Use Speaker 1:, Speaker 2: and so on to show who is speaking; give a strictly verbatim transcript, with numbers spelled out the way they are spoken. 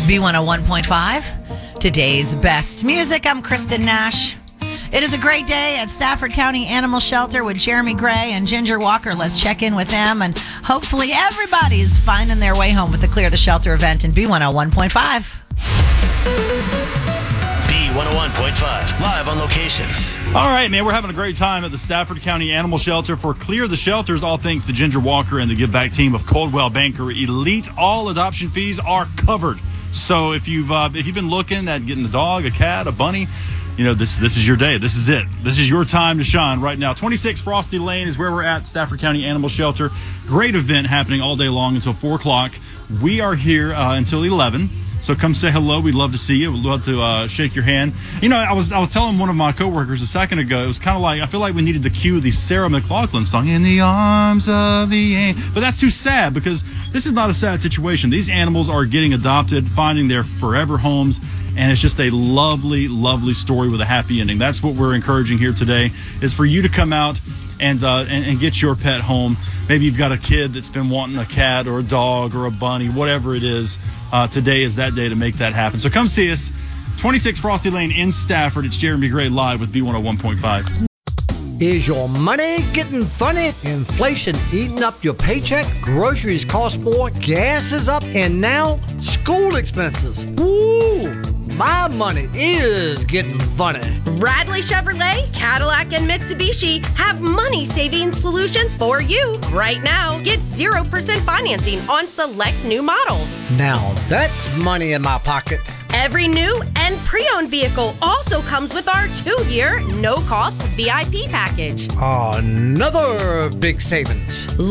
Speaker 1: B one oh one point five, today's best music. I'm Kristen Nash. It is a great day at Stafford County Animal Shelter with Jeremy Gray and Ginger Walker. Let's check in with them, and hopefully everybody's finding their way home with the Clear the Shelter event in B one oh one point five.
Speaker 2: B one oh one point five, live on location.
Speaker 3: All right, man, we're having a great time at the Stafford County Animal Shelter for Clear the Shelters, all thanks to Ginger Walker and the Give Back team of Coldwell Banker Elite. All adoption fees are covered. So if you've uh, if you've been looking at getting a dog, a cat, a bunny, you know, this this is your day. This is it. This is your time to shine right now. twenty-six Frosty Lane is where we're at, Stafford County Animal Shelter. Great event happening all day long until four o'clock. We are here uh, until eleven. So come say hello. We'd love to see you. We'd love to uh, shake your hand. You know, I was I was telling one of my coworkers a second ago, it was kind of like, I feel like we needed to cue the Sarah McLachlan song, In the Arms of the Angel. But that's too sad, because this is not a sad situation. These animals are getting adopted, finding their forever homes, and it's just a lovely, lovely story with a happy ending. That's what we're encouraging here today, is for you to come out and, uh, and, and get your pet home. Maybe you've got a kid that's been wanting a cat or a dog or a bunny, whatever it is. Uh, today is that day to make that happen. So come see us, twenty-six Frosty Lane in Stafford. It's Jeremy Gray live with B one oh one point five.
Speaker 4: Is your money getting funny? Inflation eating up your paycheck? Groceries cost more, gas is up, and now school expenses. Woo! My money is getting funny.
Speaker 5: Radley Chevrolet, Cadillac, and Mitsubishi have money-saving solutions for you. Right now, get zero percent financing on select new models.
Speaker 4: Now that's money in my pocket.
Speaker 5: Every new and pre-owned vehicle also comes with our two-year, no-cost V I P package.
Speaker 4: Another big savings.